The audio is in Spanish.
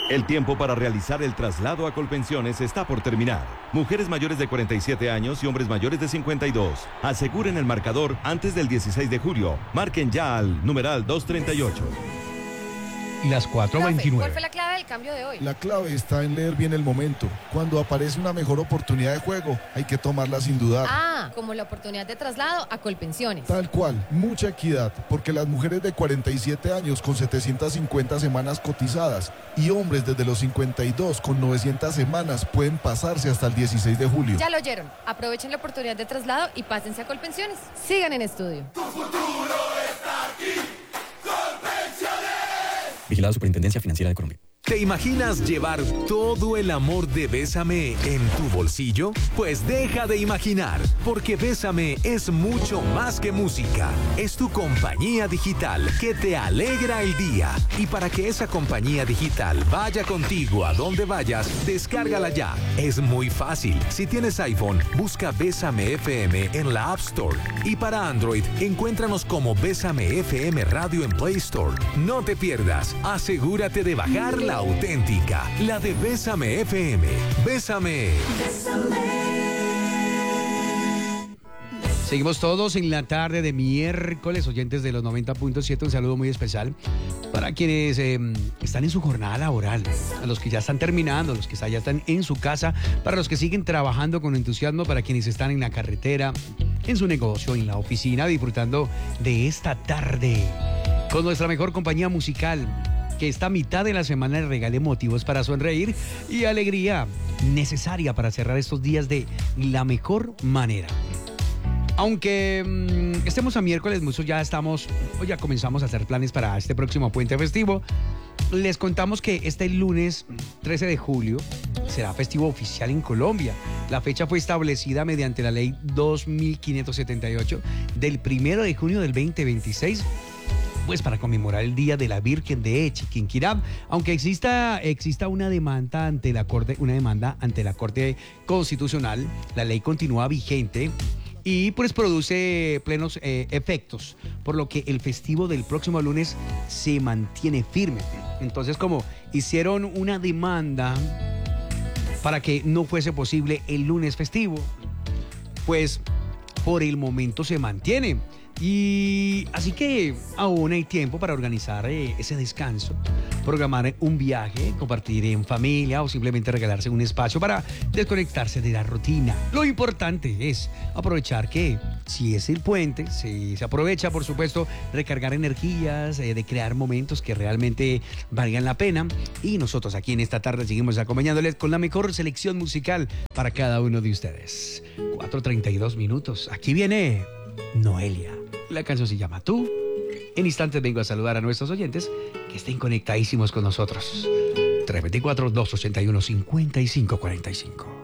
El tiempo para realizar el traslado a Colpensiones está por terminar. Mujeres mayores de 47 años y hombres mayores de 52. Aseguren el marcador antes del 16 de julio. Marquen ya al numeral 238. Y las 4:29. ¿Cuál fue la clave del cambio de hoy? La clave está en leer bien el momento. Cuando aparece una mejor oportunidad de juego, hay que tomarla sin dudar. Como la oportunidad de traslado a Colpensiones. Tal cual, mucha equidad, porque las mujeres de 47 años con 750 semanas cotizadas y hombres desde los 52 con 900 semanas pueden pasarse hasta el 16 de julio. Ya lo oyeron. Aprovechen la oportunidad de traslado y pásense a Colpensiones. Sigan en estudio. Tu futuro está aquí. Vigilado Superintendencia Financiera de Colombia. ¿Te imaginas llevar todo el amor de Bésame en tu bolsillo? Pues deja de imaginar, porque Bésame es mucho más que música. Es tu compañía digital que te alegra el día. Y para que esa compañía digital vaya contigo a donde vayas, descárgala ya. Es muy fácil. Si tienes iPhone, busca Bésame FM en la App Store. Y para Android, encuéntranos como Bésame FM Radio en Play Store. No te pierdas. Asegúrate de bajar la auténtica, la de Bésame FM. Bésame. Seguimos todos en la tarde de miércoles, oyentes de los 90.7. Un saludo muy especial para quienes están en su jornada laboral, a los que ya están terminando, a los que ya están en su casa, para los que siguen trabajando con entusiasmo, para quienes están en la carretera, en su negocio, en la oficina, disfrutando de esta tarde con nuestra mejor compañía musical, que esta mitad de la semana le regale motivos para sonreír y alegría necesaria para cerrar estos días de la mejor manera. Aunque estemos a miércoles, muchos ya comenzamos a hacer planes para este próximo puente festivo. Les contamos que este lunes 13 de julio será festivo oficial en Colombia. La fecha fue establecida mediante la ley 2578 del 1 de junio del 2026. Pues para conmemorar el Día de la Virgen de Chiquinquirá, aunque exista una demanda ante la Corte Constitucional, la ley continúa vigente y pues produce plenos efectos, por lo que el festivo del próximo lunes se mantiene firme. Entonces, como hicieron una demanda para que no fuese posible el lunes festivo, pues por el momento se mantiene. Y así que aún hay tiempo para organizar ese descanso, programar un viaje, compartir en familia o simplemente regalarse un espacio para desconectarse de la rutina. Lo importante es aprovechar que si es el puente, se aprovecha, por supuesto, recargar energías, de crear momentos que realmente valgan la pena. Y nosotros aquí en esta tarde seguimos acompañándoles con la mejor selección musical para cada uno de ustedes. 4:32 minutos. Aquí viene Noelia. La canción se llama Tú. En instantes vengo a saludar a nuestros oyentes que estén conectadísimos con nosotros. 324-281-5545.